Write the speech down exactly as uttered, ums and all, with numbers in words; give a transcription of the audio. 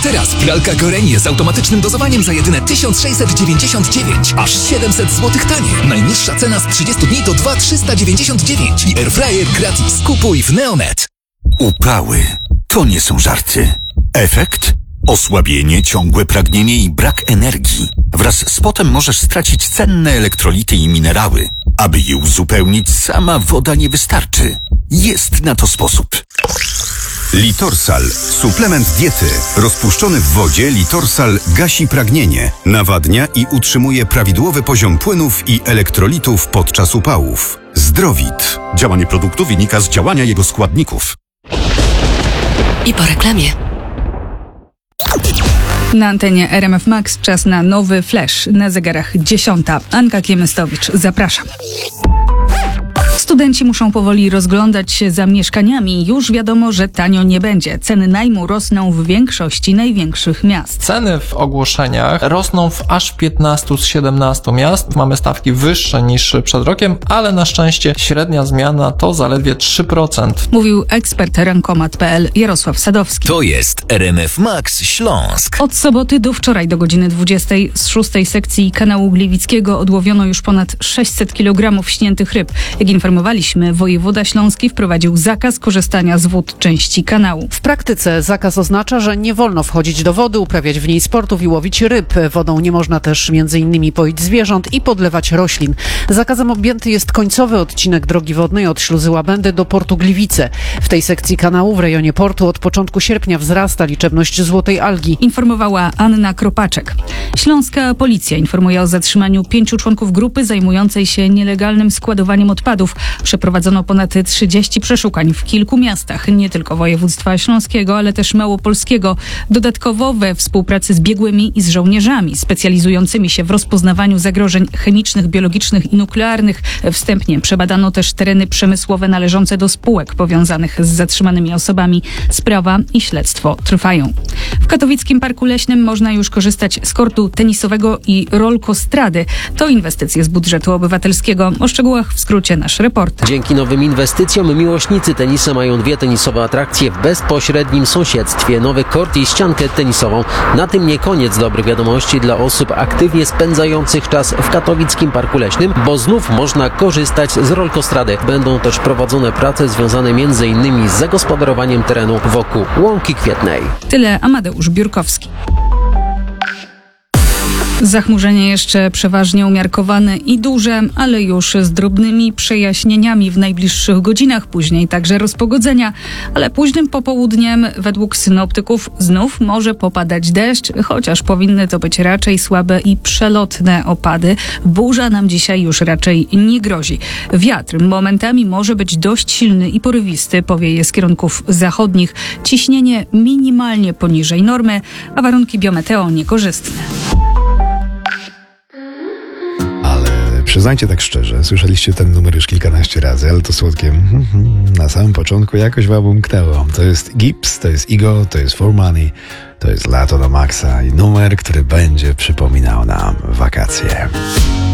Teraz pralka Gorenie z automatycznym dozowaniem za jedyne tysiąc sześćset dziewięćdziesiąt dziewięć. Aż siedemset złotych taniej. Najniższa cena z trzydziestu dni to dwa tysiące trzysta dziewięćdziesiąt dziewięć. I airfryer gratis. Kupuj w Neonet. Upały to nie są żarty. Efekt? Osłabienie, ciągłe pragnienie i brak energii. Wraz z potem możesz stracić cenne elektrolity i minerały. Aby je uzupełnić, sama woda nie wystarczy. Jest na to sposób. Litorsal. Suplement diety. Rozpuszczony w wodzie Litorsal gasi pragnienie, nawadnia i utrzymuje prawidłowy poziom płynów i elektrolitów podczas upałów. Zdrowit. Działanie produktu wynika z działania jego składników. I po reklamie. Na antenie R M F Max czas na nowy flash. Na zegarach dziesiąta. Anka Kiemystowicz, zapraszam. Studenci muszą powoli rozglądać się za mieszkaniami. Już wiadomo, że tanio nie będzie. Ceny najmu rosną w większości największych miast. Ceny w ogłoszeniach rosną w aż piętnastu z siedemnastu miast. Mamy stawki wyższe niż przed rokiem, ale na szczęście średnia zmiana to zaledwie trzy procent. Mówił ekspert rankomat kropka p l Jarosław Sadowski. To jest R M F Max Śląsk. Od soboty do wczoraj do godziny dwudziestej z szóstej sekcji kanału Gliwickiego odłowiono już ponad sześćset kilogramów śniętych ryb. Jak informowaliśmy, wojewoda śląski wprowadził zakaz korzystania z wód części kanału. W praktyce zakaz oznacza, że nie wolno wchodzić do wody, uprawiać w niej sportów i łowić ryb. Wodą nie można też między innymi poić zwierząt i podlewać roślin. Zakazem objęty jest końcowy odcinek drogi wodnej od śluzy Łabędy do portu Gliwice. W tej sekcji kanału w rejonie portu od początku sierpnia wzrasta liczebność złotej algi. Informowała Anna Kropaczek. Śląska policja informuje o zatrzymaniu pięciu członków grupy zajmującej się nielegalnym składowaniem odpadów. Przeprowadzono ponad trzydzieści przeszukań w kilku miastach, nie tylko województwa śląskiego, ale też małopolskiego. Dodatkowo we współpracy z biegłymi i z żołnierzami specjalizującymi się w rozpoznawaniu zagrożeń chemicznych, biologicznych i nuklearnych. Wstępnie przebadano też tereny przemysłowe należące do spółek powiązanych z zatrzymanymi osobami. Sprawa i śledztwo trwają. W katowickim Parku Leśnym można już korzystać z kortu tenisowego i rolkostrady. To inwestycje z budżetu obywatelskiego. O szczegółach w skrócie nasz reporter. Dzięki nowym inwestycjom miłośnicy tenisa mają dwie tenisowe atrakcje w bezpośrednim sąsiedztwie. Nowy kort i ściankę tenisową. Na tym nie koniec dobrych wiadomości dla osób aktywnie spędzających czas w katowickim Parku Leśnym, bo znów można korzystać z rolkostrady. Będą też prowadzone prace związane m.in. z zagospodarowaniem terenu wokół Łąki Kwietnej. Tyle Amadeusz Biurkowski. Zachmurzenie jeszcze przeważnie umiarkowane i duże, ale już z drobnymi przejaśnieniami w najbliższych godzinach, później także rozpogodzenia, ale późnym popołudniem według synoptyków znów może popadać deszcz, chociaż powinny to być raczej słabe i przelotne opady. Burza nam dzisiaj już raczej nie grozi. Wiatr momentami może być dość silny i porywisty, powieje z kierunków zachodnich. Ciśnienie minimalnie poniżej normy, a warunki biometeo niekorzystne. Przyznajcie tak szczerze, słyszeliście ten numer już kilkanaście razy, ale to słodkie na samym początku jakoś wam umknęło. To jest Gibbs, to jest Igo, to jest For Money, to jest Lato na maksa i numer, który będzie przypominał nam wakacje.